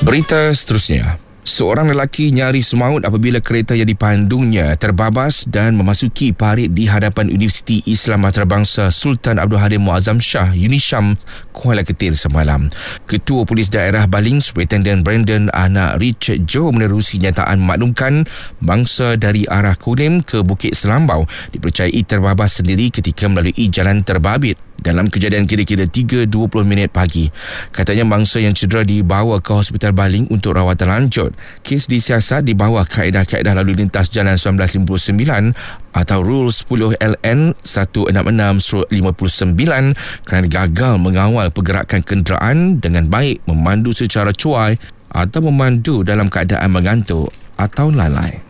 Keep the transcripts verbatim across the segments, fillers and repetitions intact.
Berita seterusnya. Seorang lelaki nyaris maut apabila kereta yang dipandungnya terbabas dan memasuki parit di hadapan Universiti Islam Antarabangsa Sultan Abdul Halim Muazzam Shah UNISHAM Kuala Ketil semalam. Ketua Polis Daerah Baling Superintendent Brandon Anak Richard Joe menerusi nyataan maklumkan bangsa dari arah Kulim ke Bukit Selambau dipercayai terbabas sendiri ketika melalui jalan terbabit. Dalam kejadian kira-kira tiga dua puluh minit pagi. Katanya bangsa yang cedera dibawa ke Hospital Baling untuk rawatan lanjut. Kes disiasat di bawah kaedah-kaedah lalu lintas jalan seribu sembilan ratus lima puluh sembilan atau Rule sepuluh L N seratus enam puluh enam lima puluh sembilan kerana gagal mengawal pergerakan kenderaan dengan baik, memandu secara cuai atau memandu dalam keadaan mengantuk atau lalai.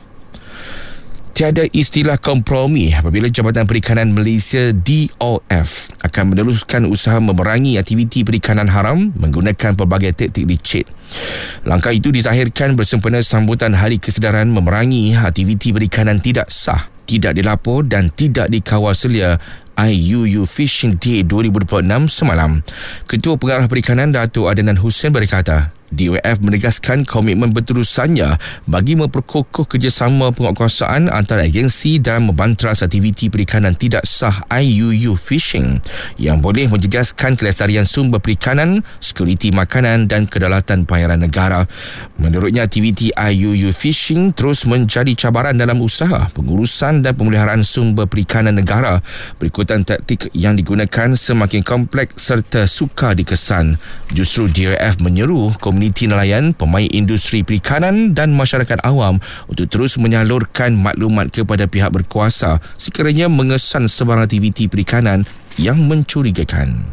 Tiada istilah kompromi apabila Jabatan Perikanan Malaysia D O F akan meneruskan usaha memerangi aktiviti perikanan haram menggunakan pelbagai taktik licik. Langkah itu dizahirkan bersempena sambutan Hari Kesedaran Memerangi Aktiviti Perikanan Tidak Sah, Tidak Dilapor dan Tidak Dikawal Selia I U U Fishing Day dua ribu dua puluh enam semalam. Ketua Pengarah Perikanan Datuk Adnan Hussein berkata, D O F menegaskan komitmen berterusannya bagi memperkokoh kerjasama penguatkuasaan antara agensi dalam membantras aktiviti perikanan tidak sah I U U Fishing yang boleh menjejaskan kelestarian sumber perikanan, sekuriti makanan dan kedaulatan pembayaran negara. Menurutnya, aktiviti I U U Fishing terus menjadi cabaran dalam usaha pengurusan dan pemeliharaan sumber perikanan negara. Berikutan taktik yang digunakan semakin kompleks serta sukar dikesan. Justru D O F menyeru komuniti nelayan, pemain industri perikanan dan masyarakat awam untuk terus menyalurkan maklumat kepada pihak berkuasa sekiranya mengesan sebarang aktiviti perikanan yang mencurigakan.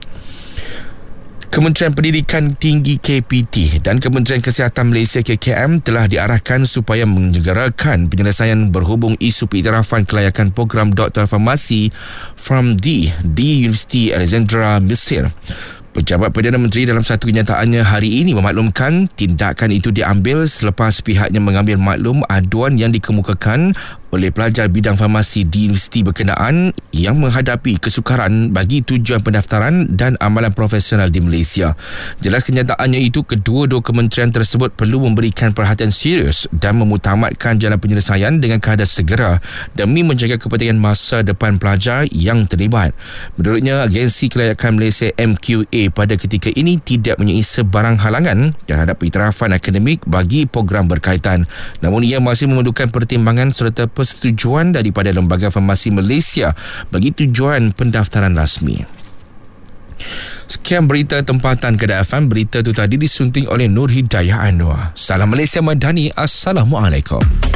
Kementerian Pendidikan Tinggi K P T dan Kementerian Kesihatan Malaysia K K M telah diarahkan supaya menyegerakan penyelesaian berhubung isu pengiktirafan kelayakan program Doktor Farmasi F R M D di Universiti Alexandra, Mesir. Pejabat Perdana Menteri dalam satu kenyataannya hari ini memaklumkan tindakan itu diambil selepas pihaknya mengambil maklum aduan yang dikemukakan oleh pelajar bidang farmasi di universiti berkenaan yang menghadapi kesukaran bagi tujuan pendaftaran dan amalan profesional di Malaysia. Jelas kenyataannya itu, kedua-dua kementerian tersebut perlu memberikan perhatian serius dan memutamatkan jalan penyelesaian dengan keadaan segera demi menjaga kepentingan masa depan pelajar yang terlibat. Menurutnya, agensi kelayakan Malaysia M Q A pada ketika ini tidak mempunyai sebarang halangan terhadap pengiktirafan akademik bagi program berkaitan. Namun ia masih memerlukan pertimbangan serta persetujuan daripada Lembaga Farmasi Malaysia bagi tujuan pendaftaran rasmi. Sekian berita tempatan Kedah F M. Berita itu tadi disunting oleh Nur Hidayah Anwar. Salam Malaysia Madani. Assalamualaikum.